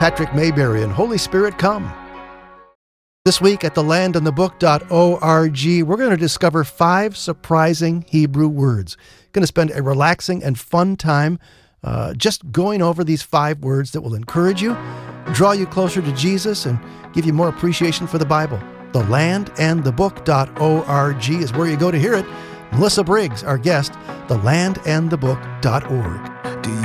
Patrick Mayberry, and Holy Spirit Come. This week at thelandandthebook.org, we're going to discover 5 surprising Hebrew words. Going to spend a relaxing and fun time just going over these 5 words that will encourage you, draw you closer to Jesus, and give you more appreciation for the Bible. Thelandandthebook.org is where you go to hear it. Melissa Briggs, our guest, thelandandthebook.org.